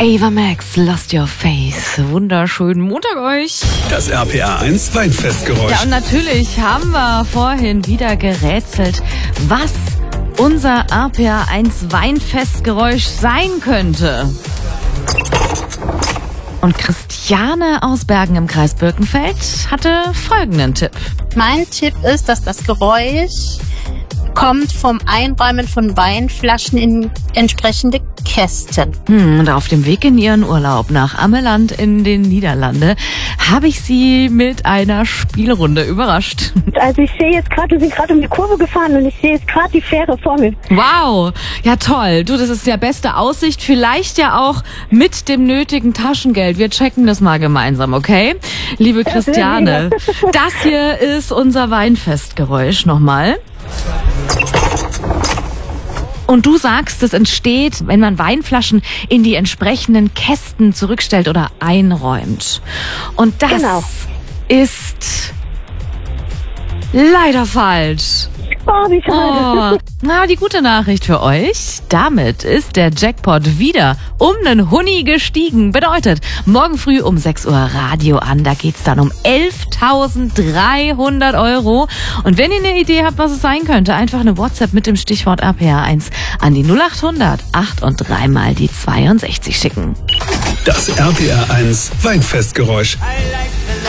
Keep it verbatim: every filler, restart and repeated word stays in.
Ava Max, Lost Your Face. Wunderschönen Montag euch. Das R P R eins Weinfestgeräusch. Ja, und natürlich haben wir vorhin wieder gerätselt, was unser R P R eins Weinfestgeräusch sein könnte. Und Christiane aus Bergen im Kreis Birkenfeld hatte folgenden Tipp. Mein Tipp ist, dass das Geräusch kommt vom Einräumen von Weinflaschen in entsprechende Kästen. Hm, und auf dem Weg in ihren Urlaub nach Ameland in den Niederlande habe ich sie mit einer Spielrunde überrascht. Also ich sehe jetzt gerade, wir sind gerade um die Kurve gefahren und ich sehe jetzt gerade die Fähre vor mir. Wow, ja toll. Du, das ist ja beste Aussicht. Vielleicht ja auch mit dem nötigen Taschengeld. Wir checken das mal gemeinsam, okay? Liebe Christiane, das hier ist unser Weinfestgeräusch nochmal. Und du sagst, es entsteht, wenn man Weinflaschen in die entsprechenden Kästen zurückstellt oder einräumt. Und das Genau. ist leider falsch. Oh, wie schade. Oh. Na, die gute Nachricht für euch. Damit ist der Jackpot wieder um einen Huni gestiegen. Bedeutet, morgen früh um sechs Uhr Radio an. Da geht's dann um elftausenddreihundert Euro. Und wenn ihr eine Idee habt, was es sein könnte, einfach eine WhatsApp mit dem Stichwort R P R eins an die null achthundert acht und drei mal die zweiundsechzig schicken. Das R P R eins Weinfestgeräusch.